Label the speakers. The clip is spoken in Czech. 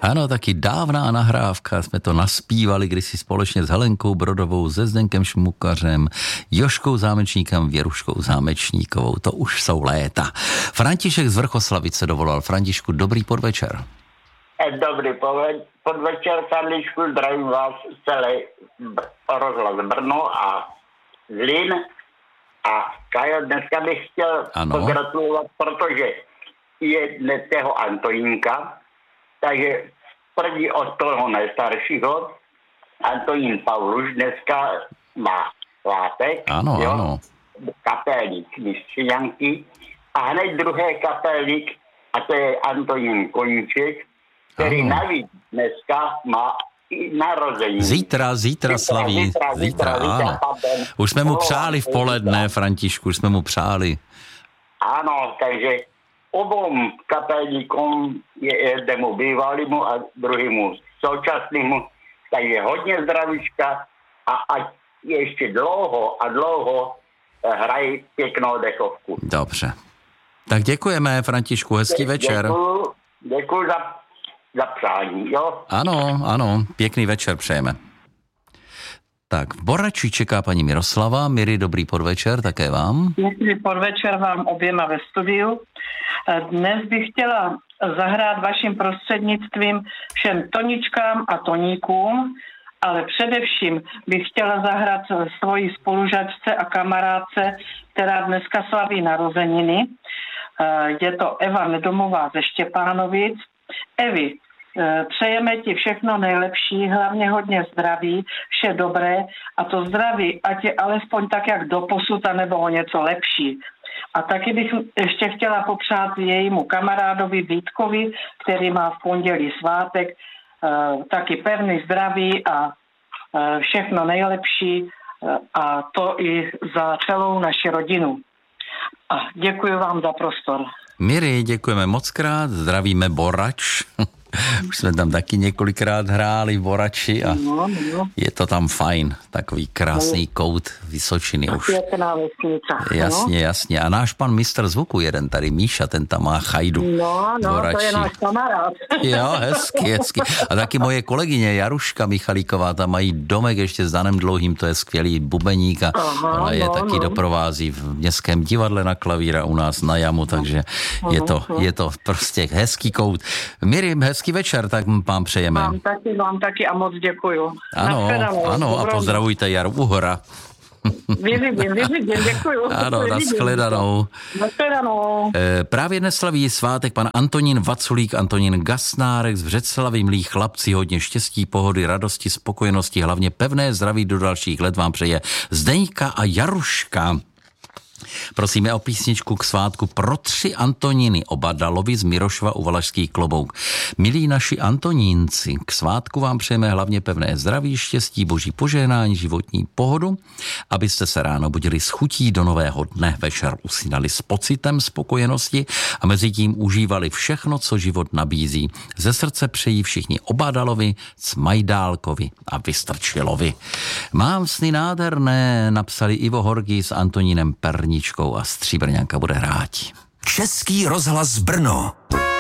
Speaker 1: Ano, taky dávná nahrávka, jsme to naspívali kdysi společně s Helenkou Brodovou, se Zdenkem Šmukařem, Jožkou Zámečníkem, Věruškou Zámečníkovou, to už jsou léta. František z Vrchoslavice dovolal. Františku, dobrý podvečer.
Speaker 2: Dobrý podvečer, Františku, zdravím vás celý rozhlas Brno a Zlín. A Kajo, dneska bych chtěl pogratulovat, protože je dnes jeho Antonínka, takže první od toho nejstaršího, Antonín Pauluš, dneska má svátek.
Speaker 1: Ano,
Speaker 2: jo?
Speaker 1: ano.
Speaker 2: Kapelník Mistřiňanky a hned druhý kapelník, a to je Antonín Koníček, který navíc dneska má narození.
Speaker 1: Zítra slaví. Zítra, ano. Už jsme mu přáli v poledne, Františku, už jsme mu přáli.
Speaker 2: Ano, takže obou kapelníkům, jednomu bývalému a druhému současnému, takže hodně zdravíčka a ať ještě dlouho hrají pěknou dechovku.
Speaker 1: Dobře. Tak děkujeme, Františku, hezký večer.
Speaker 2: Děkuju za přání, jo?
Speaker 1: Ano, pěkný večer přejeme. Tak, v Borači čeká paní Miroslava. Miri, dobrý podvečer, také vám.
Speaker 3: Pěkný podvečer vám oběma ve studiu. Dnes bych chtěla zahrát vaším prostřednictvím všem Toničkám a Toníkům, ale především bych chtěla zahrát svoji spolužačce a kamarádce, která dneska slaví narozeniny. Je to Eva Nedomová ze Štěpánovic. Evi, přejeme ti všechno nejlepší, hlavně hodně zdraví, vše dobré a to zdraví, ať je alespoň tak, jak doposud, nebo o něco lepší. A taky bych ještě chtěla popřát jejímu kamarádovi Vítkovi, který má v pondělí svátek, taky pevný zdraví a všechno nejlepší a to i za celou naši rodinu. A děkuji vám za prostor.
Speaker 1: Miri, děkujeme mockrát, zdravíme Borač. Už jsme tam taky několikrát hráli v Borači a je to tam fajn, takový krásný kout Vysočiny už.
Speaker 3: Pěkná vesnice.
Speaker 1: Jasně. A náš pan mistr zvuku jeden tady, Míša, ten tam má chajdu.
Speaker 3: No, to je náš kamarád.
Speaker 1: Jo, hezky. A taky moje kolegyně Jaruška Michalíková, tam mají domek ještě s Danem Dlouhým, to je skvělý bubeník a ona je taky doprovází v Městském divadle na klavíra u nás na jamu, takže je to prostě hezký kout. Miri, hezký večer, tak vám přejeme.
Speaker 3: Vám taky a moc děkuju.
Speaker 1: Ano, a pozdravujte Jaru Uhora.
Speaker 3: Vyvidím, děkuju.
Speaker 1: Ano, nashledanou. Právě dnes slaví svátek pan Antonín Vaculík, Antonín Gasnárek z Břeclavi, milí chlapci, hodně štěstí, pohody, radosti, spokojenosti, hlavně pevné zdraví do dalších let vám přeje Zdeňka a Jaruška. Prosíme o písničku k svátku pro 3 Antoníny, oba Dalovi z Mirošova u Valašský Klobouk. Milí naši Antonínci, k svátku vám přejeme hlavně pevné zdraví, štěstí, boží požehnání, životní pohodu, abyste se ráno budili s chutí do nového dne, večer usínali s pocitem spokojenosti a mezi tím užívali všechno, co život nabízí. Ze srdce přejí všichni oba Dalovi, Cmajdálkovi a Vystrčilovi. Mám sny nádherné, napsali Ivo Horky s Antonínem Perníčkou a Stříbrňanka bude hrát.
Speaker 4: Český rozhlas Brno.